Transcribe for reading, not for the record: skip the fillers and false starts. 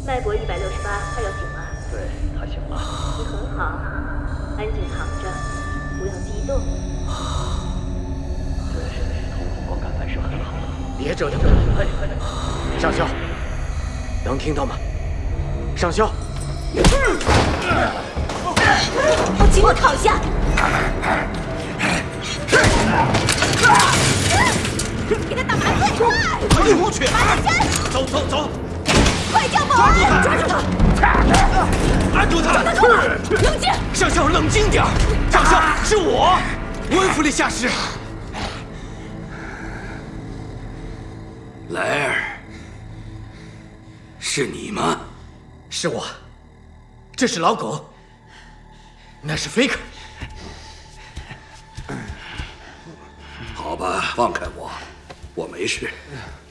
脉搏168，他要醒了。 对，他醒了。 你很好，安静躺着，不要激动。 对，瞳孔光感反射很好。 别折腾了，上校，能听到吗？上校， 请我躺下。给他打麻醉，快！ 快出去！ 马上走走走！ 快叫保安！抓住他！ 按住他！ 冷静！ 上校，冷静点！上校，是我，温弗利下士。 莱尔，是你吗？ 是我，这是老狗，那是菲克。 好吧，放开我，我没事。